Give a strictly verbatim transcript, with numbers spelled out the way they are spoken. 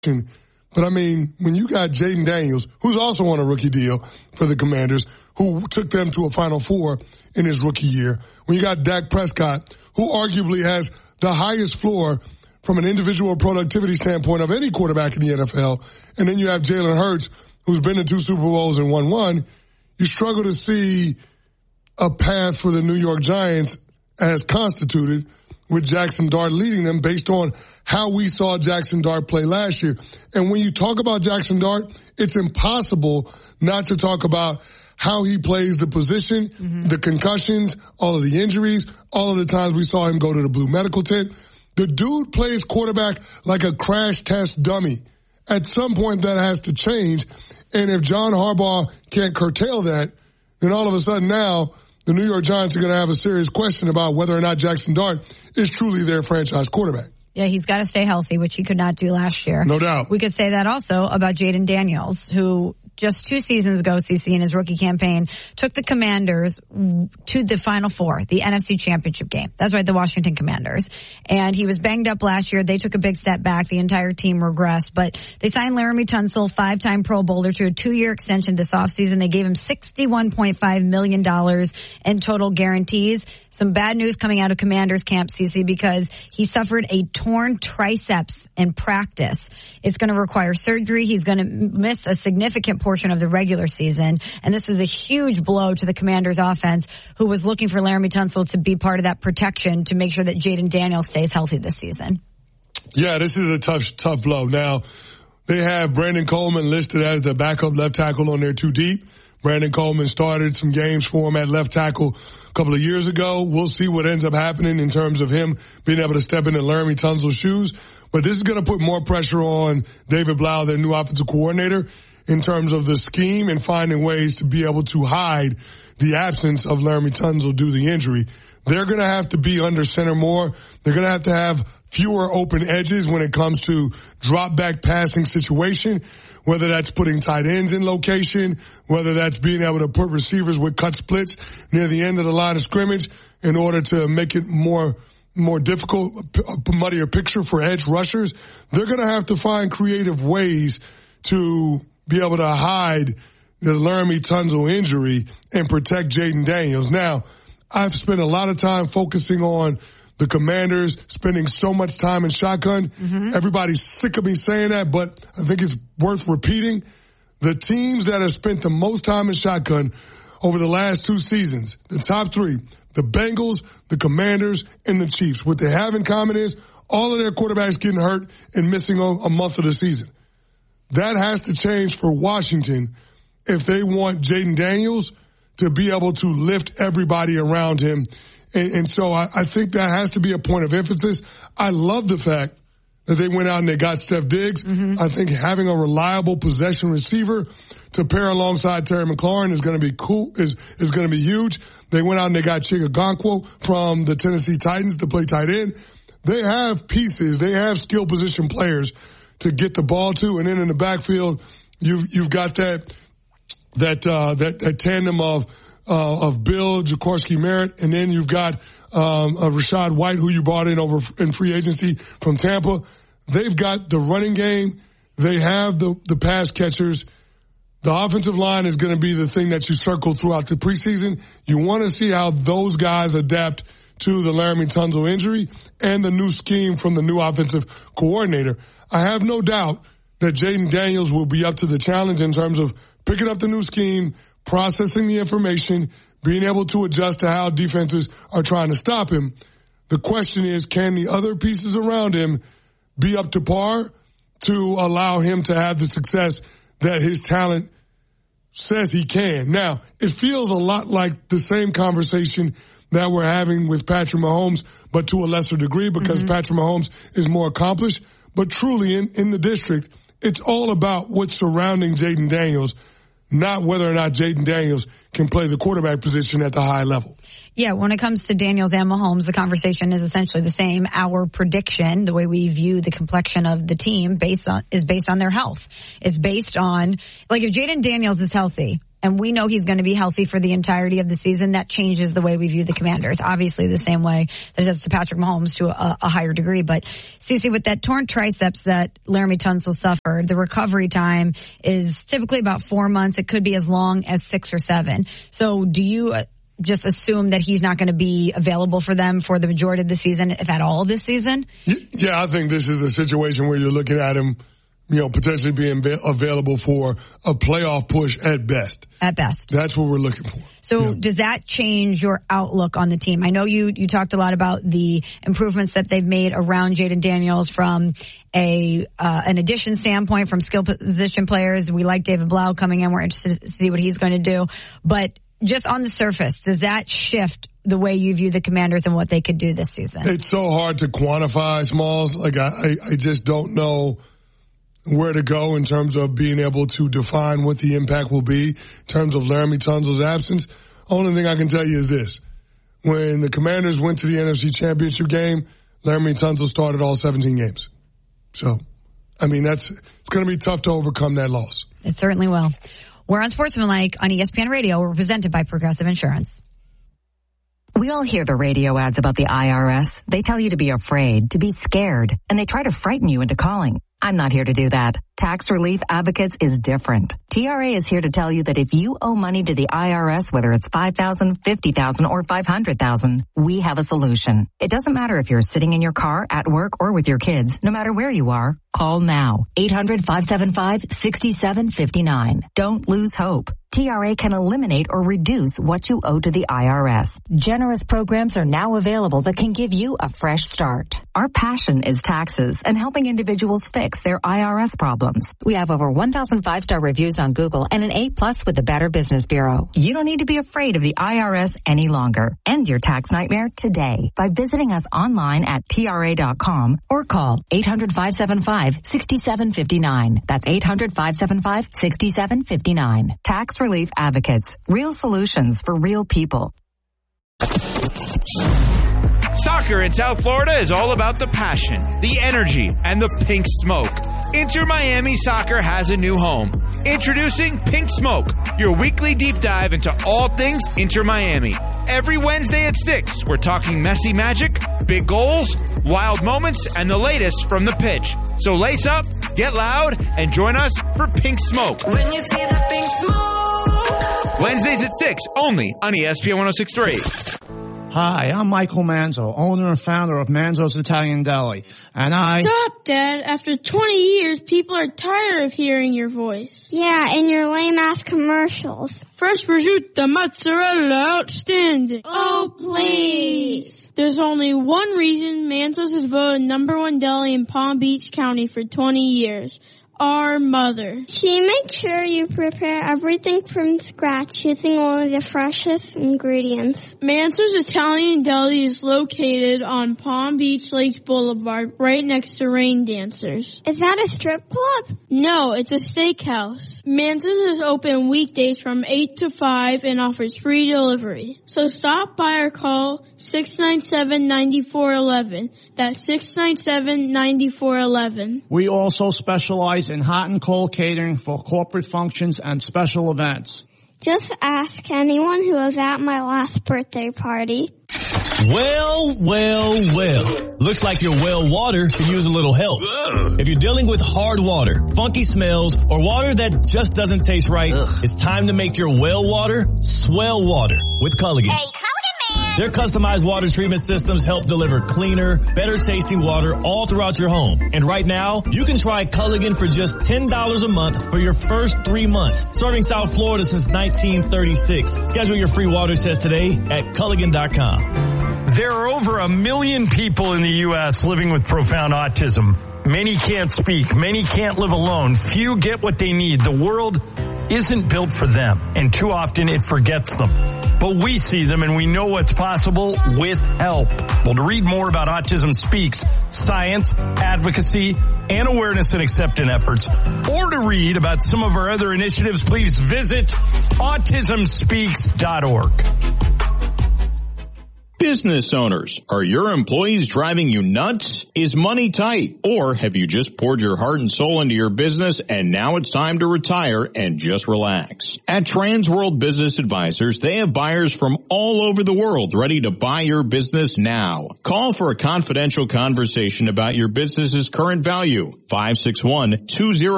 But, I mean, when you got Jayden Daniels, who's also on a rookie deal for the Commanders, who took them to a Final Four in his rookie year, when you got Dak Prescott, who arguably has the highest floor from an individual productivity standpoint of any quarterback in the N F L, and then you have Jalen Hurts, who's been to two Super Bowls and won one, you struggle to see a path for the New York Giants as constituted with Jackson Dart leading them based on how we saw Jackson Dart play last year. And when you talk about Jackson Dart, it's impossible not to talk about how he plays the position, mm-hmm. the concussions, all of the injuries, all of the times we saw him go to the blue medical tent. The dude plays quarterback like a crash test dummy. At some point that has to change. And if John Harbaugh can't curtail that, then all of a sudden now the New York Giants are going to have a serious question about whether or not Jackson Dart is truly their franchise quarterback. Yeah, he's got to stay healthy, which he could not do last year. No doubt. We could say that also about Jayden Daniels, who just two seasons ago, C C, in his rookie campaign, took the Commanders to the Final Four, the N F C Championship game. That's right, the Washington Commanders. And he was banged up last year. They took a big step back. The entire team regressed. But they signed Laramie Tunsil, five-time Pro Bowler, to a two-year extension this offseason. They gave him sixty-one point five million dollars in total guarantees. Some bad news coming out of Commanders camp, C C, because he suffered a torn triceps in practice. It's going to require surgery. He's going to miss a significant portion of the regular season. And this is a huge blow to the Commanders offense, who was looking for Laramie Tunsil to be part of that protection to make sure that Jayden Daniels stays healthy this season. Yeah, this is a tough, tough blow. Now, they have Brandon Coleman listed as the backup left tackle on their two deep. Brandon Coleman started some games for him at left tackle a couple of years ago. We'll see what ends up happening in terms of him being able to step into Laramie Tunsil's shoes. But this is going to put more pressure on David Blau, their new offensive coordinator, in terms of the scheme and finding ways to be able to hide the absence of Laramie Tunsil due to the injury. They're going to have to be under center more. They're going to have to have fewer open edges when it comes to drop back passing situation, whether that's putting tight ends in location, whether that's being able to put receivers with cut splits near the end of the line of scrimmage in order to make it more more difficult, a muddier picture for edge rushers. They're going to have to find creative ways to be able to hide the Laramie Tunsil injury and protect Jayden Daniels. Now, I've spent a lot of time focusing on the Commanders spending so much time in shotgun. Mm-hmm. Everybody's sick of me saying that, but I think it's worth repeating. The teams that have spent the most time in shotgun over the last two seasons, the top three, the Bengals, the Commanders, and the Chiefs. What they have in common is all of their quarterbacks getting hurt and missing a month of the season. That has to change for Washington if they want Jayden Daniels to be able to lift everybody around him. And, and so I, I think that has to be a point of emphasis. I love the fact that they went out and they got Steph Diggs. Mm-hmm. I think having a reliable possession receiver to pair alongside Terry McLaurin is going to be cool, is, is going to be huge. They went out and they got Chigagonkwo from the Tennessee Titans to play tight end. They have pieces. They have skill position players to get the ball to. And then in the backfield, you've, you've got that, that, uh, that, that tandem of, uh, of Bill Jaworski Merritt. And then you've got, um, uh, Rachaad White, who you brought in over in free agency from Tampa. They've got the running game. They have the, the pass catchers. The offensive line is going to be the thing that you circle throughout the preseason. You want to see how those guys adapt to the Laramie Tunsil injury and the new scheme from the new offensive coordinator. I have no doubt that Jayden Daniels will be up to the challenge in terms of picking up the new scheme, processing the information, being able to adjust to how defenses are trying to stop him. The question is, can the other pieces around him be up to par to allow him to have the success that his talent says he can? Now, it feels a lot like the same conversation that we're having with Patrick Mahomes, but to a lesser degree because mm-hmm. Patrick Mahomes is more accomplished. But truly, in, in the district, it's all about what's surrounding Jayden Daniels, not whether or not Jayden Daniels can play the quarterback position at the high level. Yeah, when it comes to Daniels and Mahomes, the conversation is essentially the same. Our prediction, the way we view the complexion of the team based on, is based on their health. It's based on, like if Jayden Daniels is healthy, and we know he's going to be healthy for the entirety of the season, that changes the way we view the Commanders. Obviously the same way that it does to Patrick Mahomes to a, a higher degree. But Cece, with that torn triceps that Laremy Tunsil suffered, the recovery time is typically about four months. It could be as long as six or seven. So do you uh, just assume that he's not going to be available for them for the majority of the season, if at all this season? Yeah, I think this is a situation where you're looking at him, you know, potentially being available for a playoff push at best. At best. That's what we're looking for. So yeah. Does that change your outlook on the team? I know you, you talked a lot about the improvements that they've made around Jaden Daniels from a uh, an addition standpoint, from skill position players. We like David Blau coming in. We're interested to see what he's going to do. But just on the surface, does that shift the way you view the Commanders and what they could do this season? It's so hard to quantify, Smalls. Like, I, I, I just don't know where to go in terms of being able to define what the impact will be in terms of Laremy Tunsil's absence. Only thing I can tell you is this. When the Commanders went to the N F C Championship game, Laremy Tunsil started all seventeen games. So, I mean, that's it's going to be tough to overcome that loss. It certainly will. We're on Sportsmanlike on E S P N Radio. We're presented by Progressive Insurance. We all hear the radio ads about the I R S. They tell you to be afraid, to be scared, and they try to frighten you into calling. I'm not here to do that. Tax Relief Advocates is different. T R A is here to tell you that if you owe money to the I R S, whether it's five thousand dollars, fifty thousand dollars, or five hundred thousand dollars, we have a solution. It doesn't matter if you're sitting in your car, at work, or with your kids. No matter where you are, call now. eight hundred, five seven five, six seven five nine. Don't lose hope. T R A can eliminate or reduce what you owe to the I R S. Generous programs are now available that can give you a fresh start. Our passion is taxes and helping individuals fix their I R S problems. We have over one thousand five-star reviews on Google and an A plus with the Better Business Bureau. You don't need to be afraid of the I R S any longer. End your tax nightmare today by visiting us online at T R A dot com or call eight hundred, five seven five, six seven five nine. That's eight hundred, five seven five, six seven five nine. Tax Relief Advocates. Real solutions for real people. Soccer in South Florida is all about the passion, the energy, and the pink smoke. Inter Miami Soccer has a new home. Introducing Pink Smoke, your weekly deep dive into all things Inter Miami. Every Wednesday at six, we're talking messy magic, big goals, wild moments, and the latest from the pitch. So lace up, get loud, and join us for Pink Smoke. When you see the pink smoke. Wednesdays at six, only on E S P N one oh six point three. Hi, I'm Michael Manzo, owner and founder of Manzo's Italian Deli, and I... Stop, Dad. After twenty years, people are tired of hearing your voice. Yeah, and your lame-ass commercials. Fresh prosciutto, mozzarella, outstanding. Oh, please. There's only one reason Manzo's has voted number one deli in Palm Beach County for twenty years. Our mother. She makes sure you prepare everything from scratch using only the freshest ingredients. Manzo's Italian Deli is located on Palm Beach Lakes Boulevard, right next to Rain Dancers. Is that a strip club? No, it's a steakhouse. Manzo's is open weekdays from eight to five and offers free delivery. So stop by or call six nine seven, nine four one one. That's six nine seven, nine four one one. We also specialize in hot and cold catering for corporate functions and special events. Just ask anyone who was at my last birthday party. Well, well, well. Looks like your well water could use a little help. Ugh. If you're dealing with hard water, funky smells, or water that just doesn't taste right, Ugh. It's time to make your well water swell water with Culligan. Hey, Culligan man! Their customized water treatment systems help deliver cleaner, better tasting water all throughout your home. And right now, you can try Culligan for just ten dollars a month for your first three months. Serving South Florida since nineteen thirty-six. Schedule your free water test today at Culligan dot com. There are over a million people in the U S living with profound autism. Many can't speak. Many can't live alone. Few get what they need. The world isn't built for them, and too often it forgets them. But we see them, and we know what's possible with help. Well, to read more about Autism Speaks, science, advocacy, and awareness and acceptance efforts, or to read about some of our other initiatives, please visit autism speaks dot org. Business owners, are your employees driving you nuts? Is money tight? Or have you just poured your heart and soul into your business and now it's time to retire and just relax? At Transworld Business Advisors, they have buyers from all over the world ready to buy your business now. Call for a confidential conversation about your business's current value. five six one, two zero